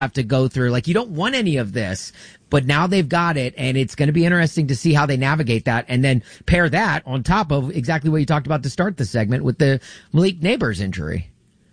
have to go through. Like, you don't want any of this, but now they've got it, and it's going to be interesting to see how they navigate that, and then pair that on top of exactly what you talked about to start the segment with the Malik Neighbors injury.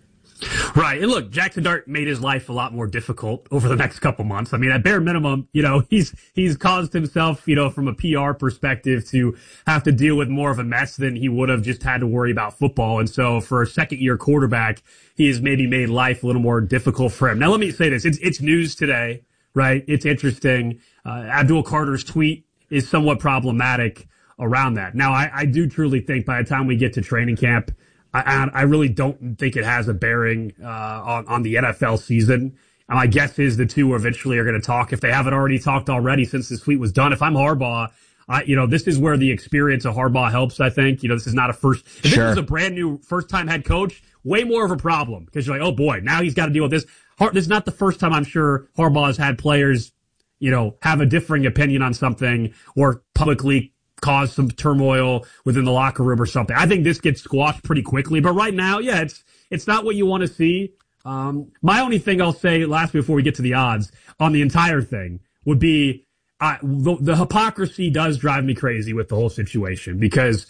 Right. And look, Jackson Dart made his life a lot more difficult over the next couple months. I mean, at bare minimum, he's caused himself, from a PR perspective to have to deal with more of a mess than he would have just had to worry about football. And so for a second year quarterback, he has maybe made life a little more difficult for him. Now, let me say this. It's news today, right? It's interesting. Abdul Carter's tweet is somewhat problematic around that. Now, I do truly think by the time we get to training camp, I really don't think it has a bearing on the NFL season. My guess is the two eventually are going to talk, if they haven't already talked already since this tweet was done. If I'm Harbaugh, this is where the experience of Harbaugh helps, I think. This is not if this is a brand new first-time head coach, way more of a problem because you're like, oh, boy, now he's got to deal with this. This is not the first time I'm sure Harbaugh has had players, have a differing opinion on something or publicly cause some turmoil within the locker room or something. I think this gets squashed pretty quickly. But right now, yeah, it's not what you want to see. My only thing I'll say last before we get to the odds on the entire thing would be the hypocrisy does drive me crazy with the whole situation because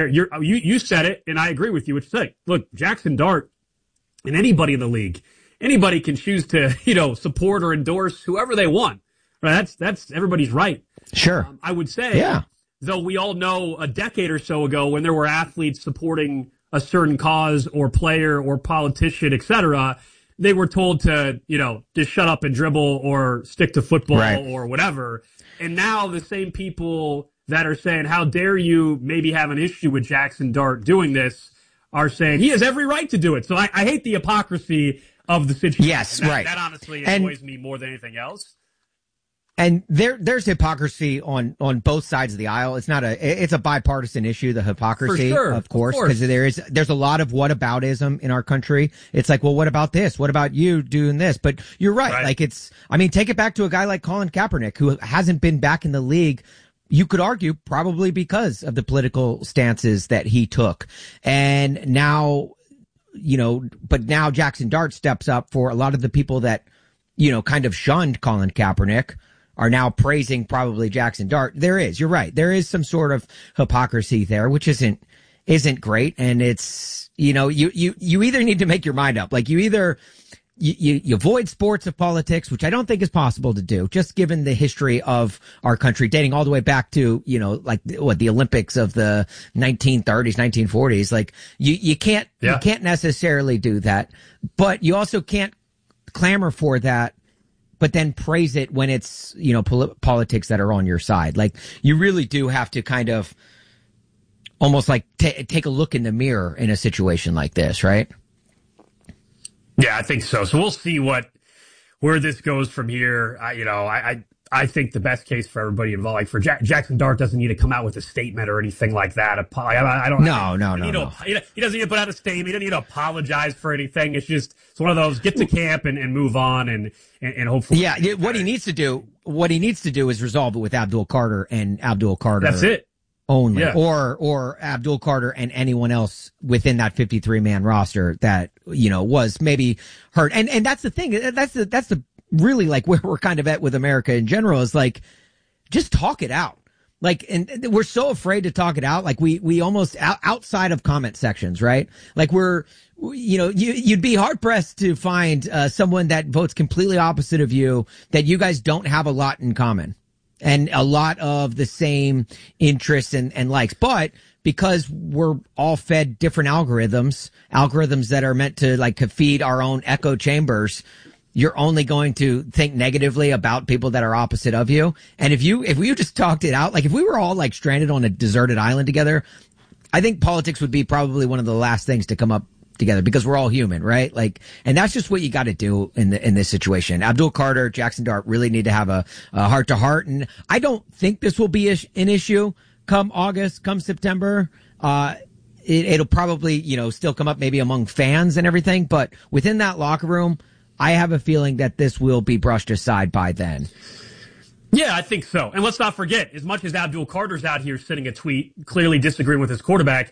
you said it and I agree with you. Which is like, look, Jackson Dart and anybody in the league, anybody can choose to support or endorse whoever they want. Right? That's everybody's right. Sure. I would say. Yeah. Though we all know a decade or so ago when there were athletes supporting a certain cause or player or politician, et cetera, they were told to, just shut up and dribble or stick to football or whatever. And now the same people that are saying, how dare you maybe have an issue with Jackson Dart doing this are saying he has every right to do it. So I hate the hypocrisy of the situation. Yes, right. That honestly annoys me more than anything else. And there's hypocrisy on both sides of the aisle. It's a bipartisan issue, the hypocrisy, of course, because there's a lot of whataboutism in our country. It's like, well, what about this? What about you doing this? But you're right. Like take it back to a guy like Colin Kaepernick, who hasn't been back in the league. You could argue probably because of the political stances that he took. And now, but now Jackson Dart steps up for a lot of the people that, kind of shunned Colin Kaepernick are now praising probably Jackson Dart. You're right. There is some sort of hypocrisy there, which isn't great. And it's, you either need to make your mind up. Like you avoid sports of politics, which I don't think is possible to do, just given the history of our country dating all the way back to, the Olympics of the 1930s, 1940s. Like you can't necessarily do that, but you also can't clamor for that but then praise it when it's, politics that are on your side. Like, you really do have to kind of almost like take a look in the mirror in a situation like this, right? Yeah, I think so. So we'll see where this goes from here. I think the best case for everybody involved, like for Jackson Dart, doesn't need to come out with a statement or anything like that. I don't. No. He doesn't need to put out a statement. He doesn't need to apologize for anything. It's one of those get to camp and move on and hopefully. Yeah, what he needs to do is resolve it with Abdul Carter and Abdul Carter. That's it. Only, yeah. or Abdul Carter and anyone else within that 53-man roster that was maybe hurt. And that's the thing. That's the really like where we're kind of at with America in general is like, just talk it out. Like, and we're so afraid to talk it out. Like we almost outside of comment sections, right? Like you'd be hard pressed to find someone that votes completely opposite of you, that you guys don't have a lot in common and a lot of the same interests and likes. But because we're all fed different algorithms that are meant to like to feed our own echo chambers, you're only going to think negatively about people that are opposite of you. And if we just talked it out, like if we were all like stranded on a deserted island together, I think politics would be probably one of the last things to come up together because we're all human, right? Like, and that's just what you got to do in this situation. Abdul Carter, Jackson Dart really need to have a heart to heart. And I don't think this will be an issue come August, come September. It'll probably, still come up maybe among fans and everything, but within that locker room, I have a feeling that this will be brushed aside by then. Yeah, I think so. And let's not forget, as much as Abdul Carter's out here sending a tweet, clearly disagreeing with his quarterback,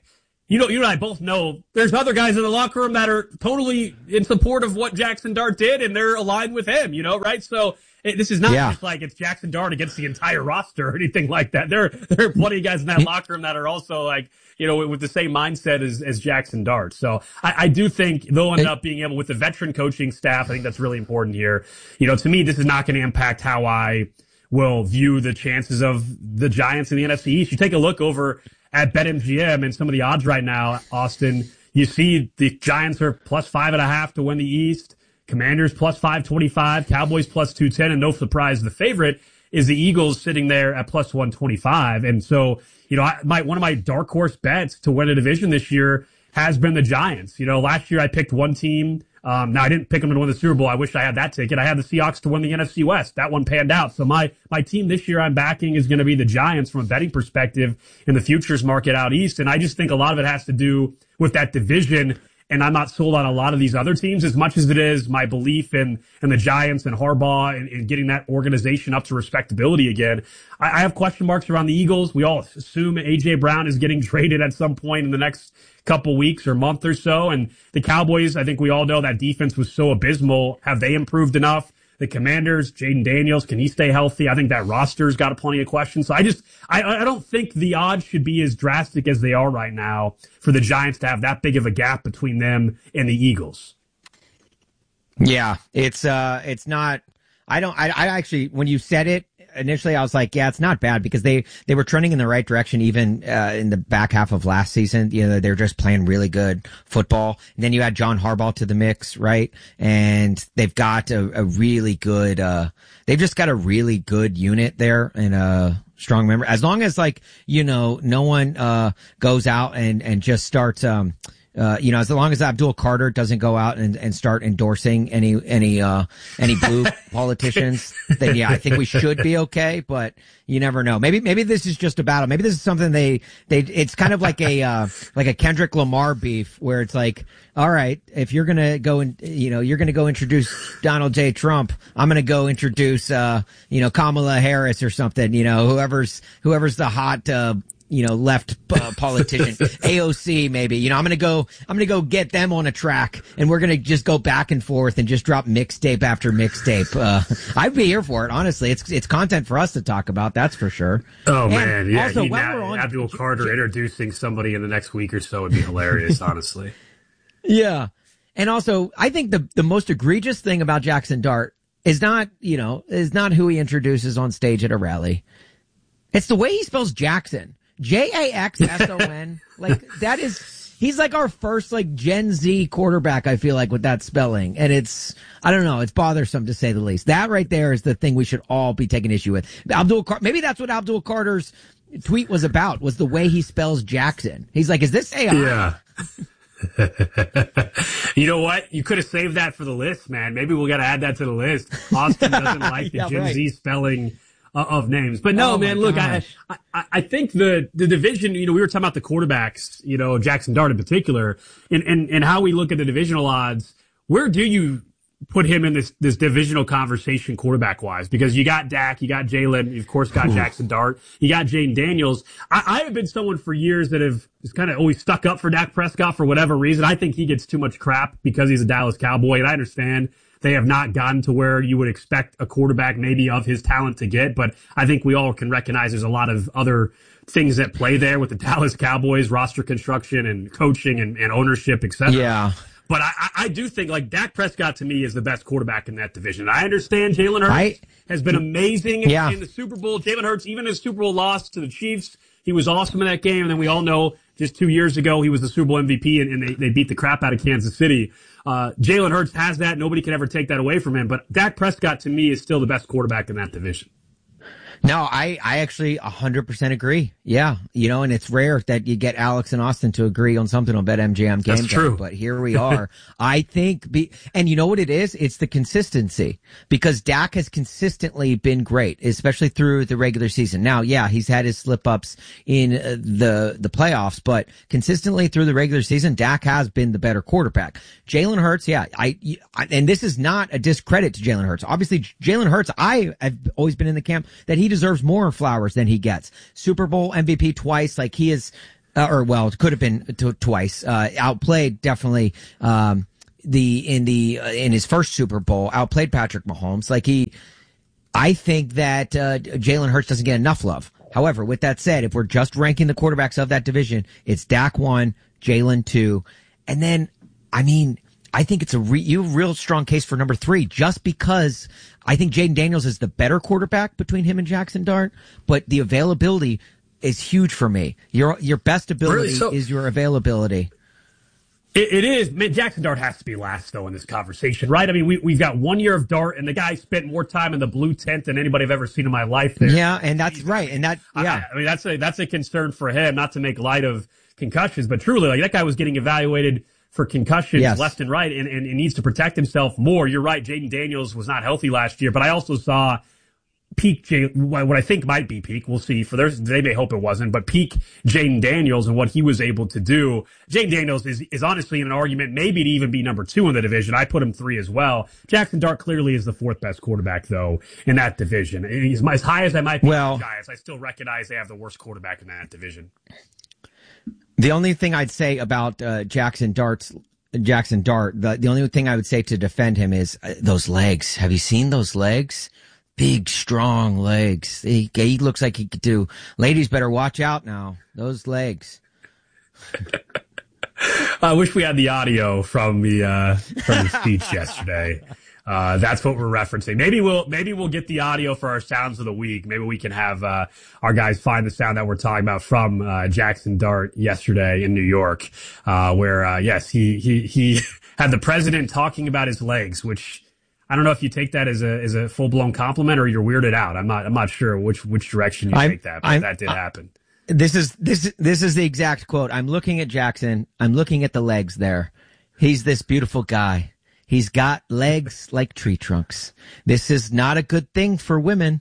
you and I both know there's other guys in the locker room that are totally in support of what Jackson Dart did, and they're aligned with him, right? So this is not just like it's Jackson Dart against the entire roster or anything like that. There are plenty of guys in that locker room that are also like, with the same mindset as Jackson Dart. So I do think they'll end up being able, with the veteran coaching staff, I think that's really important here. To me, this is not going to impact how I will view the chances of the Giants in the NFC East. You take a look over at BetMGM and some of the odds right now, Austin, you see the Giants are plus 5.5 to win the East. Commanders plus 525, Cowboys plus 210, and no surprise, the favorite is the Eagles sitting there at plus 125. And so, one of my dark horse bets to win a division this year has been the Giants. Last year I picked one team. Now I didn't pick them to win the Super Bowl. I wish I had that ticket. I had the Seahawks to win the NFC West. That one panned out. So my team this year I'm backing is going to be the Giants from a betting perspective in the futures market out east. And I just think a lot of it has to do with that division. And I'm not sold on a lot of these other teams as much as it is my belief in the Giants and Harbaugh and getting that organization up to respectability again. I have question marks around the Eagles. We all assume A.J. Brown is getting traded at some point in the next couple weeks or month or so. And the Cowboys, I think we all know that defense was so abysmal. Have they improved enough? The Commanders, Jaden Daniels, can he stay healthy? I think that roster's got plenty of questions. So I don't think the odds should be as drastic as they are right now for the Giants to have that big of a gap between them and the Eagles. Yeah, it's not. I actually, when you said it initially, I was like, yeah, it's not bad, because they were trending in the right direction even in the back half of last season. They're just playing really good football. And then you add John Harbaugh to the mix, right? And they've got a really good they've just got a really good unit there and a strong member. As long as no one goes out and just starts as long as Abdul Carter doesn't go out and start endorsing any blue politicians, then yeah, I think we should be okay. But you never know. Maybe this is just a battle. Maybe this is something it's kind of like a Kendrick Lamar beef, where it's like, all right, if you're gonna go and you're gonna go introduce Donald J. Trump, I'm gonna go introduce Kamala Harris or something. Whoever's the hot left politician, AOC maybe. I'm gonna go get them on a track, and we're gonna just go back and forth and just drop mixtape after mixtape. I'd be here for it, honestly. It's content for us to talk about, that's for sure. Oh man, yeah. Also, Abdul Carter introducing somebody in the next week or so would be hilarious, honestly. Yeah, and also I think the most egregious thing about Jackson Dart is not who he introduces on stage at a rally. It's the way he spells Jackson. Jackson. He's like our first Gen Z quarterback, I feel like, with that spelling. And it's bothersome to say the least. That right there is the thing we should all be taking issue with. Maybe that's what Abdul Carter's tweet was about, was the way he spells Jackson. He's like, is this AI? Yeah. You know what? You could have saved that for the list, man. Maybe we got to add that to the list. Austin doesn't like the Gen Z spelling of names. But no, man, look, I think the division, we were talking about the quarterbacks, Jackson Dart in particular, and how we look at the divisional odds. Where do you put him in this divisional conversation quarterback wise? Because you got Dak, you got Jalen, you of course got Jackson Dart, you got Jaden Daniels. I have been someone for years that have just kind of always stuck up for Dak Prescott for whatever reason. I think he gets too much crap because he's a Dallas Cowboy, and I understand they have not gotten to where you would expect a quarterback maybe of his talent to get, but I think we all can recognize there's a lot of other things at play there with the Dallas Cowboys roster construction and coaching and ownership, etc. Yeah. But I do think Dak Prescott to me is the best quarterback in that division. I understand Jalen Hurts has been amazing in the Super Bowl. Jalen Hurts, even his Super Bowl loss to the Chiefs, he was awesome in that game. And then we all know just 2 years ago, he was the Super Bowl MVP and they beat the crap out of Kansas City. Jalen Hurts has that. Nobody can ever take that away from him. But Dak Prescott to me is still the best quarterback in that division. No, I actually 100% agree. Yeah. And it's rare that you get Alex and Austin to agree on something on BetMGM Game Day. True. But here we are. I think, and you know what it is? It's the consistency, because Dak has consistently been great, especially through the regular season. Now, yeah, he's had his slip ups in the playoffs, but consistently through the regular season, Dak has been the better quarterback. Jalen Hurts, yeah, and this is not a discredit to Jalen Hurts. Obviously, Jalen Hurts, I have always been in the camp that he deserves more flowers than he gets. Super Bowl MVP twice. He is it could have been twice. Outplayed definitely in his first Super Bowl. Outplayed Patrick Mahomes. I think that Jalen Hurts doesn't get enough love. However, with that said, if we're just ranking the quarterbacks of that division, it's Dak 1, Jalen 2, and then I think it's a real strong case for number 3, just because I think Jaden Daniels is the better quarterback between him and Jackson Dart, but the availability is huge for me. Your best ability is your availability. It is. Jackson Dart has to be last, though, in this conversation, right? I mean, we've got 1 year of Dart, and the guy spent more time in the blue tent than anybody I've ever seen in my life there. Yeah, and that's right. And that's a concern for him, not to make light of concussions, but truly, that guy was getting evaluated for concussions left and right and needs to protect himself more. You're right. Jaden Daniels was not healthy last year, but I also saw peak, what I think might be peak. We'll see. They may hope it wasn't, but peak Jaden Daniels and what he was able to do. Jaden Daniels is honestly in an argument maybe to even be number 2 in the division. I put him 3 as well. Jackson Dart clearly is the 4th best quarterback, though, in that division. As high as I might be with the Giants, I still recognize they have the worst quarterback in that division. The only thing I'd say about Jackson Dart, the only thing I would say to defend him is those legs. Have you seen those legs? Big, strong legs. He looks like he could do. Ladies better watch out now. Those legs. I wish we had the audio from the speech yesterday. That's what we're referencing. Maybe we'll get the audio for our sounds of the week. Maybe we can have our guys find the sound that we're talking about from Jackson Dart yesterday in New York, where yes, he had the president talking about his legs, which I don't know if you take that as a full blown compliment or you're weirded out. I'm not sure which direction you take that, but that did happen. This is the exact quote. I'm looking at Jackson. I'm looking at the legs there. He's this beautiful guy. He's got legs like tree trunks. This is not a good thing for women.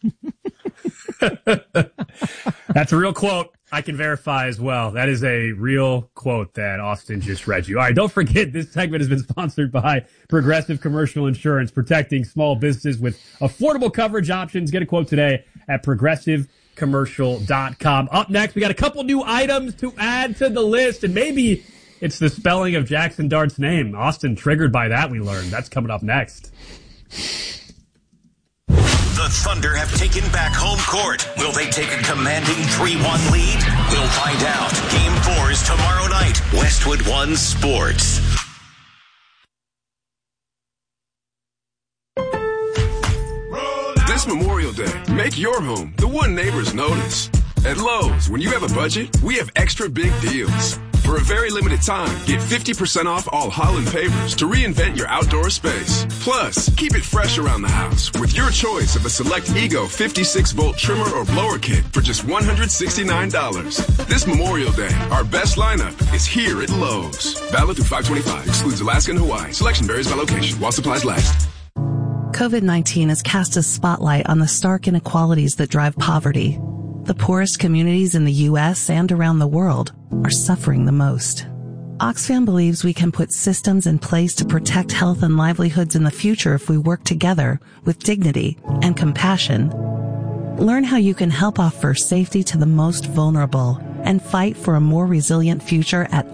That's a real quote. I can verify as well. That is a real quote that Austin just read you. All right, don't forget this segment has been sponsored by Progressive Commercial Insurance, protecting small businesses with affordable coverage options. Get a quote today at progressivecommercial.com. Up next, we got a couple new items to add to the list, and maybe it's the spelling of Jackson Dart's name. Austin triggered by that, we learned. That's coming up next. The Thunder have taken back home court. Will they take a commanding 3-1 lead? We'll find out. Game 4 is tomorrow night. Westwood One Sports. This Memorial Day, make your home the one neighbors notice. At Lowe's, when you have a budget, we have extra big deals. For a very limited time, get 50% off all Holland pavers to reinvent your outdoor space. Plus, keep it fresh around the house with your choice of a select Ego 56-volt trimmer or blower kit for just $169. This Memorial Day, our best lineup is here at Lowe's. Valid through 5/25. Excludes Alaska and Hawaii. Selection varies by location while supplies last. COVID-19 has cast a spotlight on the stark inequalities that drive poverty. The poorest communities in the U.S. and around the world are suffering the most. Oxfam believes we can put systems in place to protect health and livelihoods in the future if we work together with dignity and compassion. Learn how you can help offer safety to the most vulnerable and fight for a more resilient future at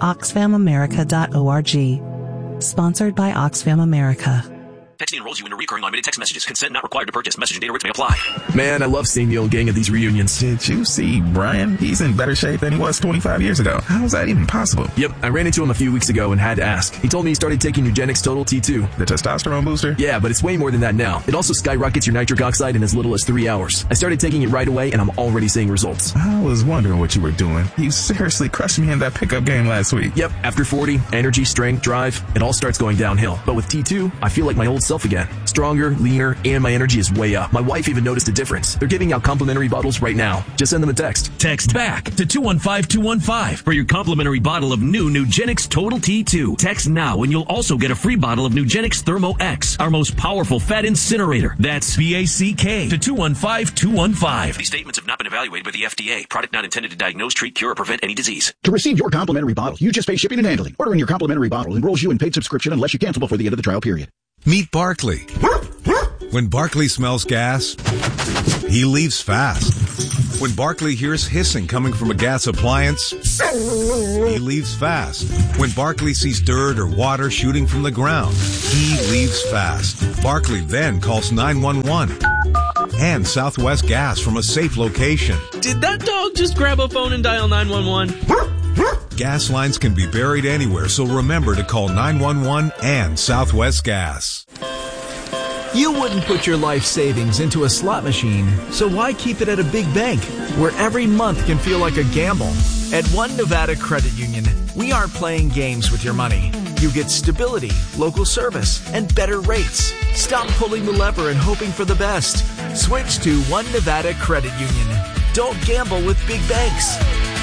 oxfamamerica.org. Sponsored by Oxfam America. Texting enrolls you in recurring unlimited text messages. Consent not required to purchase. Message and data rates may apply. Man, I love seeing the old gang at these reunions. Did you see Brian? He's in better shape than he was 25 years ago. How is that even possible? Yep, I ran into him a few weeks ago and had to ask. He told me he started taking Nugenix Total T2. The testosterone booster? Yeah, but it's way more than that now. It also skyrockets your nitric oxide in as little as 3 hours. I started taking it right away and I'm already seeing results. I was wondering what you were doing. You seriously crushed me in that pickup game last week. Yep, after 40, energy, strength, drive, it all starts going downhill. But with T2, I feel like my old self again. Stronger, leaner, and my energy is way up. My wife even noticed a difference. They're giving out complimentary bottles right now. Just send them a text. Text BACK to 215-215 for your complimentary bottle of new Nugenix Total T2. Text now and you'll also get a free bottle of Nugenix Thermo X, our most powerful fat incinerator. That's BACK to 215-215. These statements have not been evaluated by the FDA. Product not intended to diagnose, treat, cure, or prevent any disease. To receive your complimentary bottle, you just pay shipping and handling. Ordering your complimentary bottle enrolls you in paid subscription unless you cancel before the end of the trial period. Meet Barkley. When Barkley smells gas, he leaves fast. When Barkley hears hissing coming from a gas appliance, he leaves fast. When Barkley sees dirt or water shooting from the ground, he leaves fast. Barkley then calls 911 and Southwest Gas from a safe location. Did that dog just grab a phone and dial 911? Gas lines can be buried anywhere, so remember to call 911 and Southwest Gas. You wouldn't put your life savings into a slot machine, so why keep it at a big bank where every month can feel like a gamble? At One Nevada Credit Union, we aren't playing games with your money. You get stability, local service, and better rates. Stop pulling the lever and hoping for the best. Switch to One Nevada Credit Union. Don't gamble with big banks.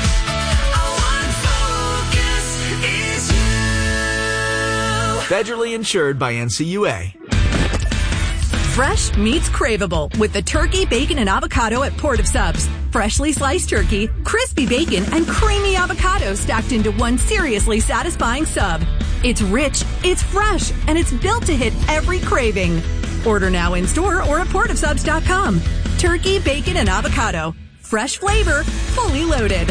Federally insured by NCUA. Fresh meets craveable with the turkey, bacon, and avocado at Port of Subs. Freshly sliced turkey, crispy bacon, and creamy avocado stacked into one seriously satisfying sub. It's rich, it's fresh, and it's built to hit every craving. Order now in store or at portofsubs.com. Turkey, bacon, and avocado. Fresh flavor, fully loaded.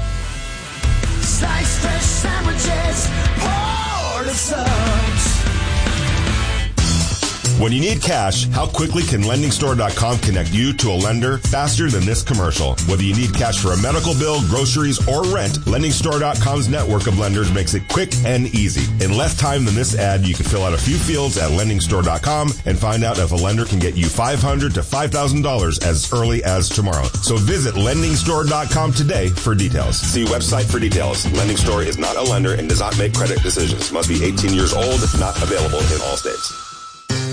Slice fresh sandwiches, Port of Subs. When you need cash, how quickly can LendingStore.com connect you to a lender faster than this commercial? Whether you need cash for a medical bill, groceries, or rent, LendingStore.com's network of lenders makes it quick and easy. In less time than this ad, you can fill out a few fields at LendingStore.com and find out if a lender can get you $500 to $5,000 as early as tomorrow. So visit LendingStore.com today for details. See website for details. Lending Store is not a lender and does not make credit decisions. Must be 18 years old, not available in all states.